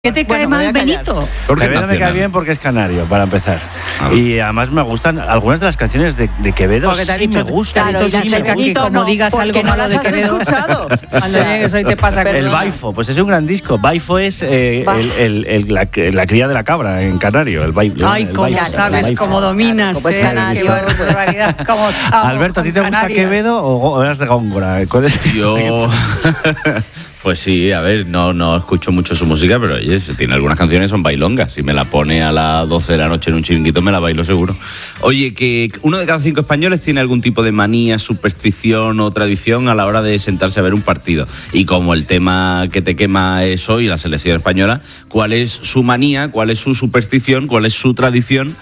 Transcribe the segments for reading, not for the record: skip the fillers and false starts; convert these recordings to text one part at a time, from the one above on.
¿Qué te cae mal, Benito? Quevedo me cae bien porque es canario, para empezar. Y además me gustan algunas de las canciones de Quevedo. Porque te ha dicho, me gustan. claro, sí me gusta. Como digas algo malo de Quevedo, cuando llegues hoy te pasa. El Baifo, pues es un gran disco. Baifo es la cría de la cabra en canario. El Baifo. Ay, cómo sabes, cómo dominas. Como es canario. Alberto, ¿a ti te gusta Quevedo o eras de Góngora? Yo... Pues sí, a ver, no escucho mucho su música, pero oye, tiene algunas canciones son bailongas. Si me la pone a las 12 de la noche en un chiringuito, me la bailo seguro. Oye, que 1 de cada 5 españoles tiene algún tipo de manía, superstición o tradición a la hora de sentarse a ver un partido. Y como el tema que te quema es hoy la selección española, ¿cuál es su manía, cuál es su superstición, cuál es su tradición?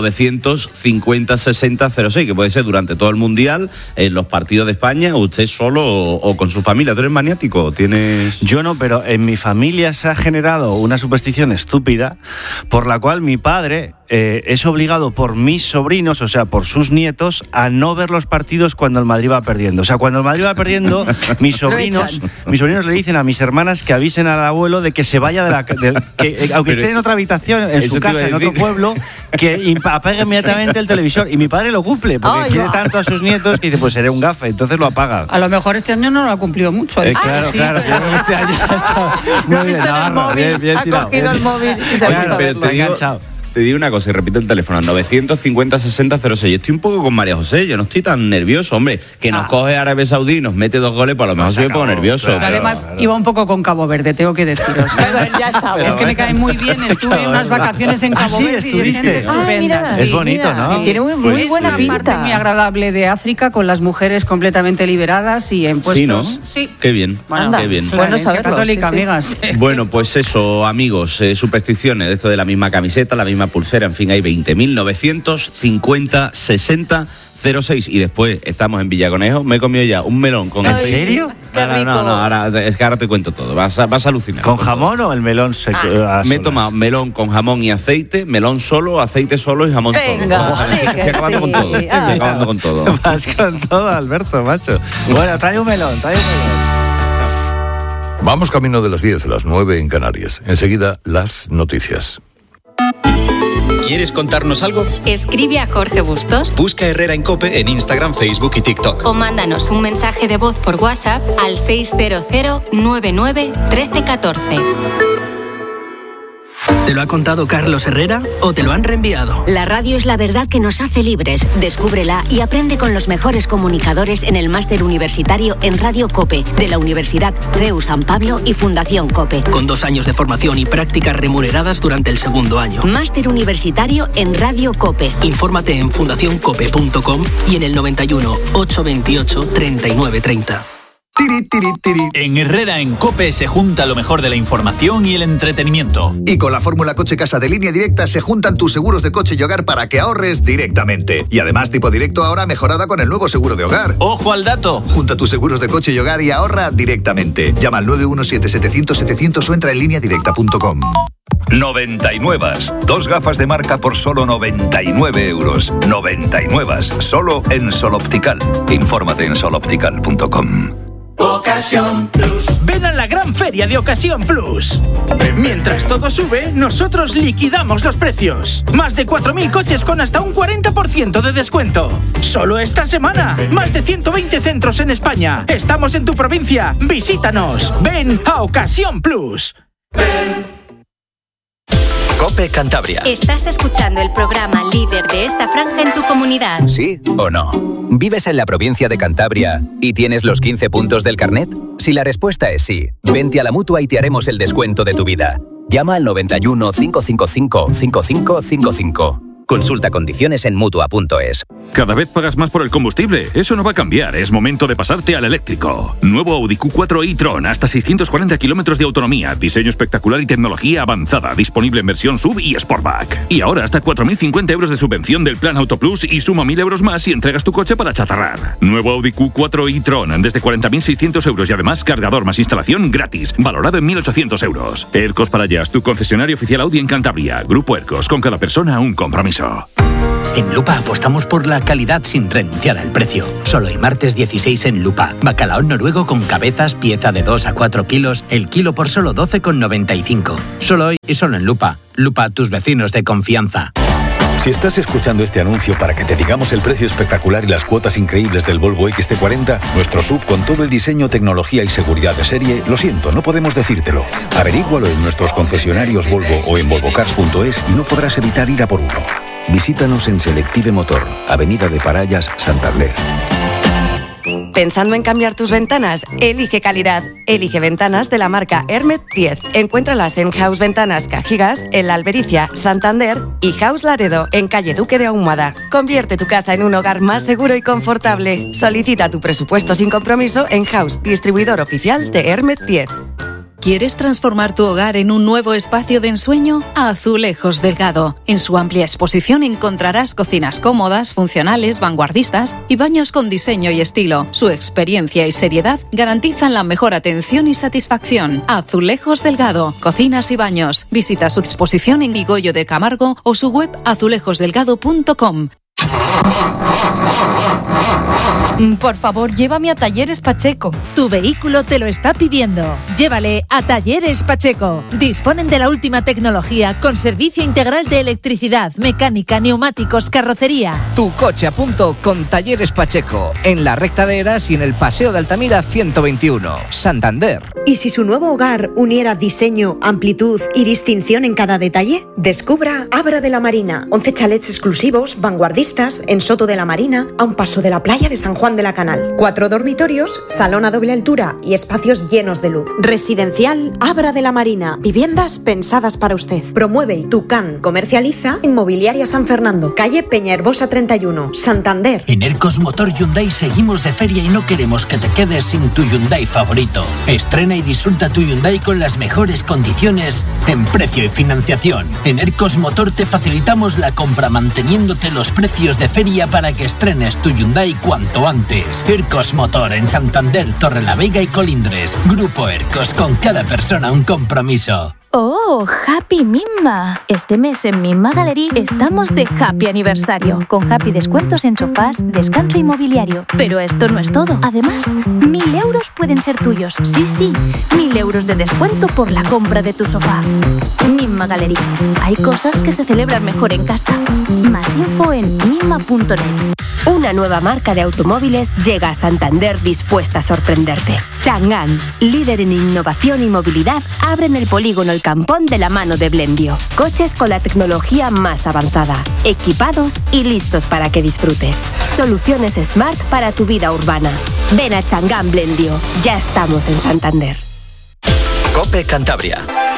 950-60-06, que puede ser durante todo el Mundial, en los partidos de España, usted solo o con su familia. ¿Tú eres maniático? ¿Tienes...? Yo no, pero en mi familia se ha generado una superstición estúpida por la cual mi padre es obligado por mis sobrinos, o sea, por sus nietos, a no ver los partidos cuando el Madrid va perdiendo. O sea, cuando el Madrid va perdiendo, mis sobrinos le dicen a mis hermanas que avisen al abuelo de que se vaya que aunque esté en otra habitación, en su casa, en otro pueblo, que apague inmediatamente el televisor. Y mi padre lo cumple, porque quiere tanto a sus nietos que dice, pues seré un gafe, entonces lo apaga. A lo mejor este año no lo ha cumplido mucho. Claro, yo creo que este año está muy bien, Navarro, bien tirado. Ha cogido el móvil y se ha enganchado. Te digo una cosa y repito el teléfono, 950-60-06. Estoy un poco con María José, yo no estoy tan nervioso, hombre. Que nos coge Arabia Saudí y nos mete 2 goles, pues a lo mejor soy un poco nervioso. Claro, además, iba un poco con Cabo Verde, tengo que deciros. Ya está. Es que me cae muy bien, estuve unas vacaciones en Cabo Verde y es gente estupenda. Es bonito, ¿no? Sí, tiene muy buena pinta. Una parte muy agradable de África, con las mujeres completamente liberadas y en puestos... Sí, ¿no? Sí. Qué bien, qué bien. Bueno saberlo. Católica, amigas. Bueno, pues eso, amigos, supersticiones, esto de la misma camiseta, la misma pulsera, en fin, hay 20.950-60-06. Y después estamos en Villaconejo. Me he comido ya un melón con... ¿En serio? No, ahora, es que ahora te cuento todo. Vas a alucinar. ¿Con jamón o el melón seco? Me he tomado melón con jamón y aceite, melón solo, aceite solo y jamón solo. Estoy acabando con todo. Estoy acabando con todo. Vas con todo, Alberto, macho. Bueno, trae un melón. Vamos camino de las 10 a las 9 en Canarias. Enseguida, las noticias. ¿Quieres contarnos algo? Escribe a Jorge Bustos. Busca Herrera en COPE en Instagram, Facebook y TikTok. O mándanos un mensaje de voz por WhatsApp al 600-99-1314. ¿Te lo ha contado Carlos Herrera o te lo han reenviado? La radio es la verdad que nos hace libres. Descúbrela y aprende con los mejores comunicadores en el máster universitario en Radio COPE de la Universidad CEU San Pablo y Fundación COPE. Con 2 años de formación y prácticas remuneradas durante el 2º año. Máster universitario en Radio COPE. Infórmate en fundacioncope.com y en el 91 828 3930. En Herrera en COPE se junta lo mejor de la información y el entretenimiento. Y con la fórmula Coche Casa de Línea Directa se juntan tus seguros de coche y hogar para que ahorres directamente. Y además Tipo Directo ahora mejorada con el nuevo seguro de hogar. ¡Ojo al dato! Junta tus seguros de coche y hogar y ahorra directamente. Llama al 917-700-700 o entra en lineadirecta.com. 99. 2 gafas de marca por solo 99 euros. 99. Solo en Sol Optical. Infórmate en soloptical.com. Ocasión Plus. Ven a la gran feria de Ocasión Plus. Mientras todo sube, nosotros liquidamos los precios. Más de 4.000 coches con hasta un 40% de descuento. Solo esta semana. Más de 120 centros en España. Estamos en tu provincia. Visítanos. Ven a Ocasión Plus. Ven. COPE Cantabria. Estás escuchando el programa líder de esta franja en tu comunidad. ¿Sí o no? ¿Vives en la provincia de Cantabria y tienes los 15 puntos del carnet? Si la respuesta es sí, vente a la Mutua y te haremos el descuento de tu vida. Llama al 91 555 5555. Consulta condiciones en Mutua.es. Cada vez pagas más por el combustible. Eso no va a cambiar. Es momento de pasarte al eléctrico. Nuevo Audi Q4 e-tron. Hasta 640 kilómetros de autonomía. Diseño espectacular y tecnología avanzada. Disponible en versión SUV y Sportback. Y ahora hasta 4.050 euros de subvención del Plan Auto Plus y suma 1.000 euros más si entregas tu coche para chatarrar. Nuevo Audi Q4 e-tron. Desde 40.600 euros y además cargador más instalación gratis. Valorado en 1.800 euros. Ercos para Jazz, tu concesionario oficial Audi en Cantabria. Grupo Ercos. Con cada persona un compromiso. En Lupa apostamos por la calidad sin renunciar al precio. Solo hoy martes 16 en Lupa. Bacalao noruego con cabezas, pieza de 2 a 4 kilos, el kilo por solo 12,95. Solo hoy y solo en Lupa. Lupa, tus vecinos de confianza. Si estás escuchando este anuncio para que te digamos el precio espectacular y las cuotas increíbles del Volvo XC40, nuestro SUV con todo el diseño, tecnología y seguridad de serie, lo siento, no podemos decírtelo. Averígualo en nuestros concesionarios Volvo o en volvocars.es y no podrás evitar ir a por uno. Visítanos en Selective Motor, Avenida de Parayas, Santander. ¿Pensando en cambiar tus ventanas? Elige calidad. Elige ventanas de la marca Hermet 10. Encuéntralas en House Ventanas Cajigas, en La Albericia, Santander y House Laredo, en calle Duque de Ahumada. Convierte tu casa en un hogar más seguro y confortable. Solicita tu presupuesto sin compromiso en House, distribuidor oficial de Hermet 10. ¿Quieres transformar tu hogar en un nuevo espacio de ensueño? Azulejos Delgado. En su amplia exposición encontrarás cocinas cómodas, funcionales, vanguardistas y baños con diseño y estilo. Su experiencia y seriedad garantizan la mejor atención y satisfacción. Azulejos Delgado. Cocinas y baños. Visita su exposición en Vigoyo de Camargo o su web azulejosdelgado.com. Por favor, llévame a Talleres Pacheco. Tu vehículo te lo está pidiendo. Llévale a Talleres Pacheco. Disponen de la última tecnología con servicio integral de electricidad, mecánica, neumáticos, carrocería. Tu coche a punto con Talleres Pacheco. En la recta de Eras y en el Paseo de Altamira 121, Santander. ¿Y si su nuevo hogar uniera diseño, amplitud y distinción en cada detalle? Descubra Abra de la Marina. 11 chalets exclusivos, vanguardistas, en Soto de la Marina, a un paso de la playa de San Juan de la Canal. 4 dormitorios, salón a doble altura y espacios llenos de luz. Residencial Abra de la Marina. Viviendas pensadas para usted. Promueve Tucán. Comercializa Inmobiliaria San Fernando. Calle Peñaherbosa 31, Santander. En Ercos Motor Hyundai seguimos de feria y no queremos que te quedes sin tu Hyundai favorito. Estrena y disfruta tu Hyundai con las mejores condiciones en precio y financiación. En Ercos Motor te facilitamos la compra manteniéndote los precios de feria para que estrenes tu Hyundai cuanto antes. Ercos Motor en Santander, Torrelavega y Colindres. Grupo Ercos, con cada persona un compromiso. ¡Oh, Happy Mimma! Este mes en Mimma Gallery estamos de Happy Aniversario, con Happy descuentos en sofás, descanso inmobiliario. Pero esto no es todo. Además, 1.000 euros pueden ser tuyos. Sí, 1.000 euros de descuento por la compra de tu sofá. Mimma Gallery. Hay cosas que se celebran mejor en casa. Más info en mimma.net. Una nueva marca de automóviles llega a Santander dispuesta a sorprenderte. Chang'an, líder en innovación y movilidad, abren el polígono El Campón de la mano de Blendio. Coches con la tecnología más avanzada, equipados y listos para que disfrutes. Soluciones Smart para tu vida urbana. Ven a Chang'an Blendio. Ya estamos en Santander. COPE Cantabria.